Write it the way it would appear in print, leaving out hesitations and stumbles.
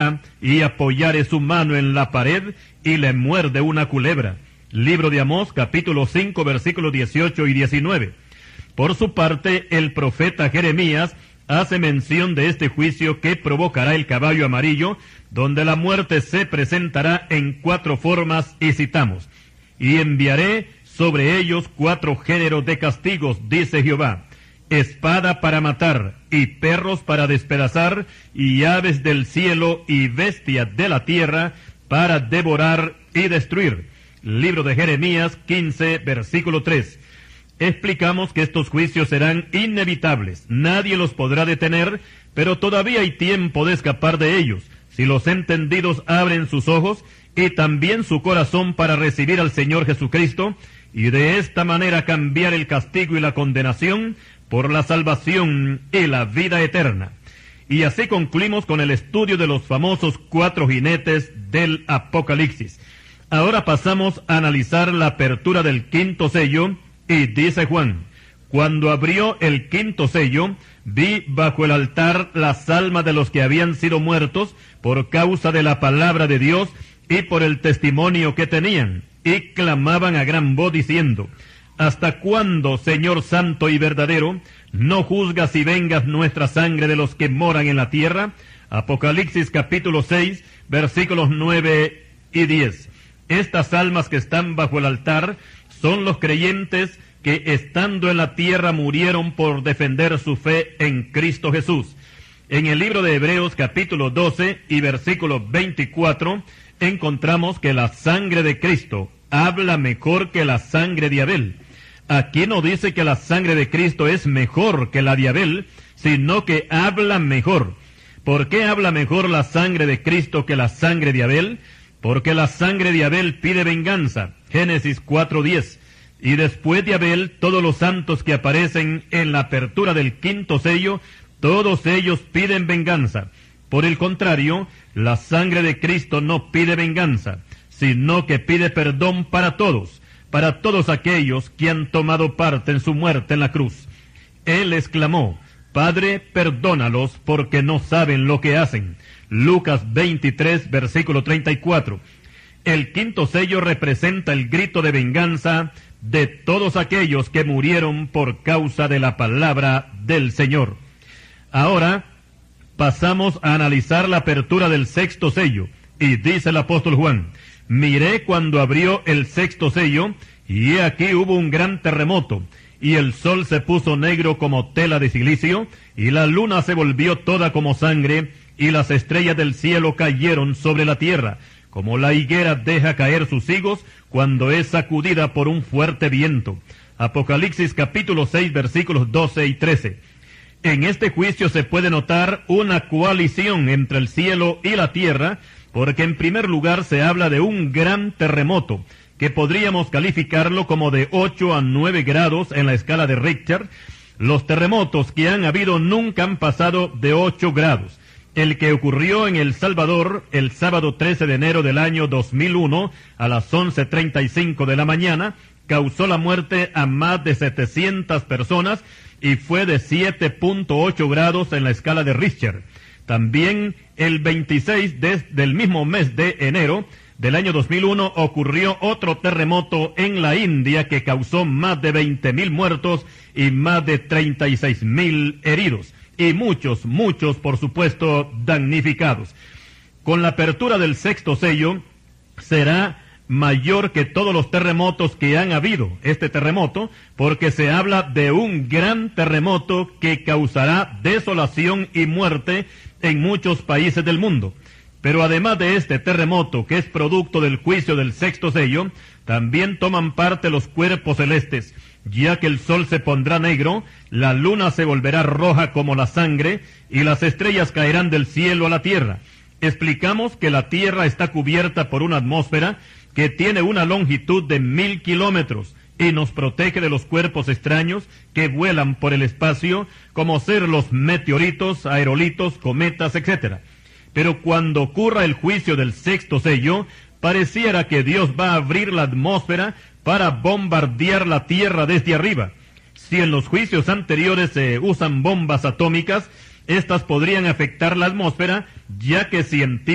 y apoyare su mano en la pared, y le muerde una culebra. Libro de Amós, capítulo 5, versículos 18 y 19. Por su parte, el profeta Jeremías hace mención de este juicio que provocará el caballo amarillo, donde la muerte se presentará en 4 formas, y citamos: «Y enviaré sobre ellos 4 géneros de castigos, dice Jehová, espada para matar, y perros para despedazar, y aves del cielo, y bestias de la tierra, para devorar y destruir». Libro de Jeremías 15, versículo 3. Explicamos que estos juicios serán inevitables, nadie los podrá detener, pero todavía hay tiempo de escapar de ellos, si los entendidos abren sus ojos y también su corazón para recibir al Señor Jesucristo, y de esta manera cambiar el castigo y la condenación por la salvación y la vida eterna. Y así concluimos con el estudio de los famosos 4 jinetes del Apocalipsis. Ahora pasamos a analizar la apertura del 5º sello, y dice Juan: «Cuando abrió el 5º sello, vi bajo el altar las almas de los que habían sido muertos por causa de la palabra de Dios y por el testimonio que tenían, y clamaban a gran voz diciendo: ¿Hasta cuándo, Señor santo y verdadero, no juzgas y vengas nuestra sangre de los que moran en la tierra?» Apocalipsis capítulo 6, versículos 9 y 10. Estas almas que están bajo el altar son los creyentes que estando en la tierra murieron por defender su fe en Cristo Jesús. En el libro de Hebreos capítulo 12 y versículo 24 encontramos que la sangre de Cristo habla mejor que la sangre de Abel. Aquí no dice que la sangre de Cristo es mejor que la de Abel, sino que habla mejor. ¿Por qué habla mejor la sangre de Cristo que la sangre de Abel? Porque la sangre de Abel pide venganza, Génesis 4:10. Y después de Abel, todos los santos que aparecen en la apertura del 5º sello, todos ellos piden venganza. Por el contrario, la sangre de Cristo no pide venganza, sino que pide perdón para todos aquellos que han tomado parte en su muerte en la cruz. Él exclamó: «Padre, perdónalos porque no saben lo que hacen». Lucas 23, versículo 34. El 5º sello representa el grito de venganza de todos aquellos que murieron por causa de la palabra del Señor. Ahora pasamos a analizar la apertura del 6º sello, y dice el apóstol Juan: «Miré cuando abrió el 6º sello, y he aquí hubo un gran terremoto, y el sol se puso negro como tela de silicio, y la luna se volvió toda como sangre, y las estrellas del cielo cayeron sobre la tierra, como la higuera deja caer sus higos cuando es sacudida por un fuerte viento». Apocalipsis capítulo 6, versículos 12 y 13. En este juicio se puede notar una coalición entre el cielo y la tierra, porque en primer lugar se habla de un gran terremoto, que podríamos calificarlo como de 8 a 9 grados en la escala de Richter. Los terremotos que han habido nunca han pasado de 8 grados. El que ocurrió en El Salvador el sábado 13 de enero del año 2001 a las 11:35 de la mañana causó la muerte a más de 700 personas y fue de 7.8 grados en la escala de Richter. También el 26 del mismo mes de enero del año 2001 ocurrió otro terremoto en la India que causó más de 20,000 muertos y más de 36,000 heridos. Y muchos, por supuesto, damnificados. Con la apertura del 6º sello, será mayor que todos los terremotos que han habido, este terremoto, porque se habla de un gran terremoto que causará desolación y muerte en muchos países del mundo. Pero además de este terremoto, que es producto del juicio del 6º sello, también toman parte los cuerpos celestes, ya que el sol se pondrá negro, la luna se volverá roja como la sangre, y las estrellas caerán del cielo a la tierra. Explicamos que la tierra está cubierta por una atmósfera que tiene una longitud de 1,000 kilómetros, y nos protege de los cuerpos extraños que vuelan por el espacio, como ser los meteoritos, aerolitos, cometas, etc. Pero cuando ocurra el juicio del 6º sello, pareciera que Dios va a abrir la atmósfera para bombardear la tierra desde arriba. Si en los juicios anteriores se usan bombas atómicas, estas podrían afectar la atmósfera, ya que científicamente